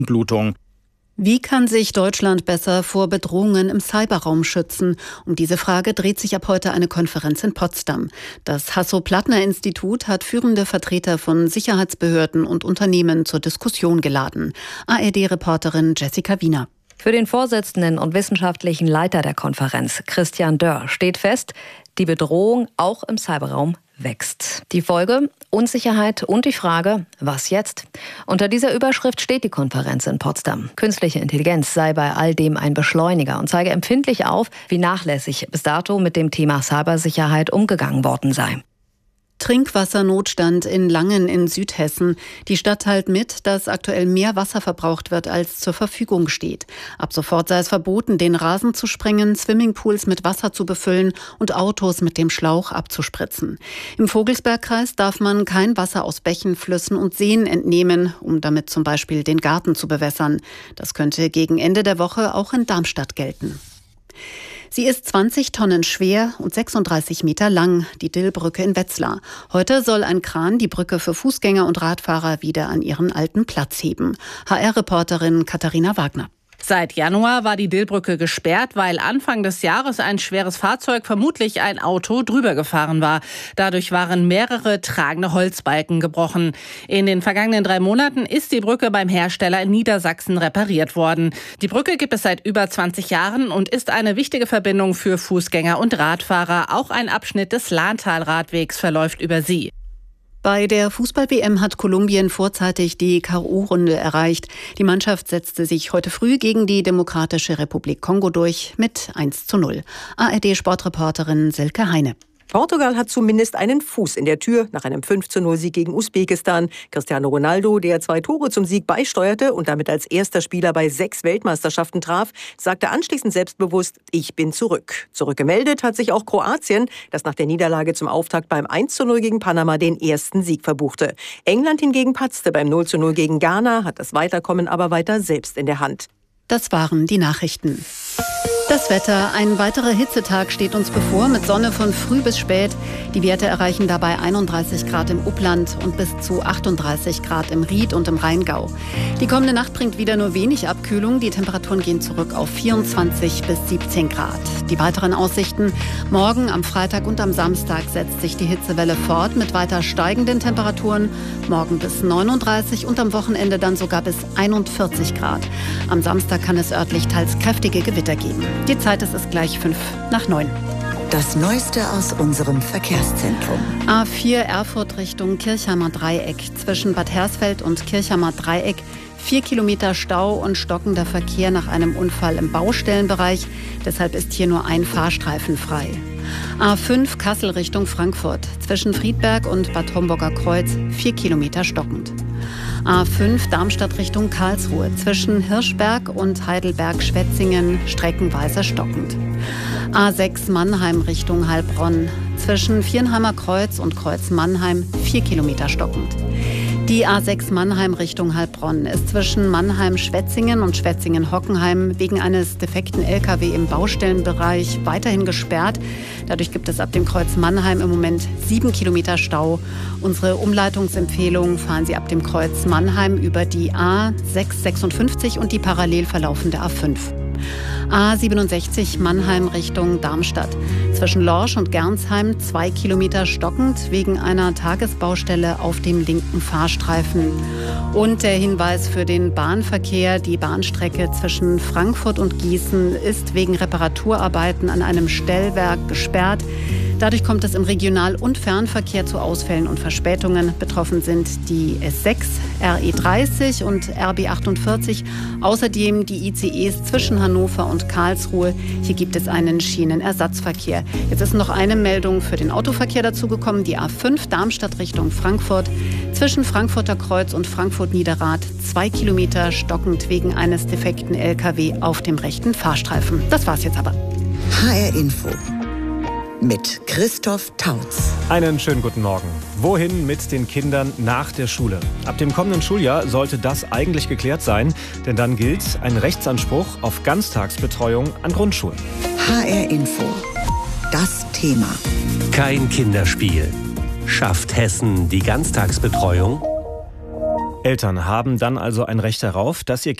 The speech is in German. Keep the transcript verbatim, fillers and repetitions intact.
Blutung. Wie kann sich Deutschland besser vor Bedrohungen im Cyberraum schützen? Um diese Frage dreht sich ab heute eine Konferenz in Potsdam. Das Hasso-Plattner-Institut hat führende Vertreter von Sicherheitsbehörden und Unternehmen zur Diskussion geladen. A R D-Reporterin Jessica Wiener. Für den Vorsitzenden und wissenschaftlichen Leiter der Konferenz, Christian Dörr, steht fest, die Bedrohung auch im Cyberraum wächst. Die Folge? Unsicherheit und die Frage, was jetzt? Unter dieser Überschrift steht die Konferenz in Potsdam. Künstliche Intelligenz sei bei all dem ein Beschleuniger und zeige empfindlich auf, wie nachlässig bis dato mit dem Thema Cybersicherheit umgegangen worden sei. Trinkwassernotstand in Langen in Südhessen. Die Stadt teilt mit, dass aktuell mehr Wasser verbraucht wird, als zur Verfügung steht. Ab sofort sei es verboten, den Rasen zu sprengen, Swimmingpools mit Wasser zu befüllen und Autos mit dem Schlauch abzuspritzen. Im Vogelsbergkreis darf man kein Wasser aus Bächen, Flüssen und Seen entnehmen, um damit zum Beispiel den Garten zu bewässern. Das könnte gegen Ende der Woche auch in Darmstadt gelten. Sie ist zwanzig Tonnen schwer und sechsunddreißig Meter lang, die Dillbrücke in Wetzlar. Heute soll ein Kran die Brücke für Fußgänger und Radfahrer wieder an ihren alten Platz heben. H R-Reporterin Katharina Wagner. Seit Januar war die Dillbrücke gesperrt, weil Anfang des Jahres ein schweres Fahrzeug, vermutlich ein Auto, drüber gefahren war. Dadurch waren mehrere tragende Holzbalken gebrochen. In den vergangenen drei Monaten ist die Brücke beim Hersteller in Niedersachsen repariert worden. Die Brücke gibt es seit über zwanzig Jahren und ist eine wichtige Verbindung für Fußgänger und Radfahrer. Auch ein Abschnitt des Lahntal-Radwegs verläuft über sie. Bei der Fußball-W M hat Kolumbien vorzeitig die K O-Runde erreicht. Die Mannschaft setzte sich heute früh gegen die Demokratische Republik Kongo durch mit eins zu null. A R D-Sportreporterin Silke Heine. Portugal hat zumindest einen Fuß in der Tür nach einem fünf zu null Sieg gegen Usbekistan. Cristiano Ronaldo, der zwei Tore zum Sieg beisteuerte und damit als erster Spieler bei sechs Weltmeisterschaften traf, sagte anschließend selbstbewusst, ich bin zurück. Zurückgemeldet hat sich auch Kroatien, das nach der Niederlage zum Auftakt beim eins zu null gegen Panama den ersten Sieg verbuchte. England hingegen patzte beim null zu null gegen Ghana, hat das Weiterkommen aber weiter selbst in der Hand. Das waren die Nachrichten. Das Wetter. Ein weiterer Hitzetag steht uns bevor mit Sonne von früh bis spät. Die Werte erreichen dabei einunddreißig Grad im Upland und bis zu achtunddreißig Grad im Ried und im Rheingau. Die kommende Nacht bringt wieder nur wenig Abkühlung. Die Temperaturen gehen zurück auf vierundzwanzig bis siebzehn Grad. Die weiteren Aussichten. Morgen, am Freitag und am Samstag setzt sich die Hitzewelle fort mit weiter steigenden Temperaturen. Morgen bis neununddreißig und am Wochenende dann sogar bis einundvierzig Grad. Am Samstag kann es örtlich teils kräftige Gewitter geben. Die Zeit ist es gleich fünf nach neun. Das Neueste aus unserem Verkehrszentrum. A vier Erfurt Richtung Kirchheimer Dreieck. Zwischen Bad Hersfeld und Kirchheimer Dreieck vier Kilometer Stau und stockender Verkehr nach einem Unfall im Baustellenbereich. Deshalb ist hier nur ein Fahrstreifen frei. A fünf Kassel Richtung Frankfurt. Zwischen Friedberg und Bad Homburger Kreuz vier Kilometer stockend. A fünf Darmstadt Richtung Karlsruhe. Zwischen Hirschberg und Heidelberg-Schwetzingen streckenweise stockend. A sechs Mannheim Richtung Heilbronn. Zwischen Viernheimer Kreuz und Kreuz Mannheim vier Kilometer stockend. Die A sechs Mannheim Richtung Heilbronn ist zwischen Mannheim-Schwetzingen und Schwetzingen-Hockenheim wegen eines defekten L K W im Baustellenbereich weiterhin gesperrt. Dadurch gibt es ab dem Kreuz Mannheim im Moment sieben Kilometer Stau. Unsere Umleitungsempfehlung: fahren Sie ab dem Kreuz Mannheim über die A sechs sechsundfünfzig und die parallel verlaufende A fünf. A siebenundsechzig Mannheim Richtung Darmstadt. Zwischen Lorsch und Gernsheim zwei Kilometer stockend wegen einer Tagesbaustelle auf dem linken Fahrstreifen. Und der Hinweis für den Bahnverkehr: Die Bahnstrecke zwischen Frankfurt und Gießen ist wegen Reparaturarbeiten an einem Stellwerk gesperrt. Dadurch kommt es im Regional- und Fernverkehr zu Ausfällen und Verspätungen. Betroffen sind die S sechs, R E dreißig und R B achtundvierzig. Außerdem die I C Es zwischen Hannover und Karlsruhe. Hier gibt es einen Schienenersatzverkehr. Jetzt ist noch eine Meldung für den Autoverkehr dazugekommen. Die A fünf Darmstadt Richtung Frankfurt. Zwischen Frankfurter Kreuz und Frankfurt-Niederrad zwei Kilometer stockend wegen eines defekten L K W auf dem rechten Fahrstreifen. Das war's jetzt aber. H R Info mit Christoph Tautz. Einen schönen guten Morgen. Wohin mit den Kindern nach der Schule? Ab dem kommenden Schuljahr sollte das eigentlich geklärt sein, denn dann gilt ein Rechtsanspruch auf Ganztagsbetreuung an Grundschulen. H R Info. Das Thema. Kein Kinderspiel. Schafft Hessen die Ganztagsbetreuung? Eltern haben dann also ein Recht darauf, dass ihr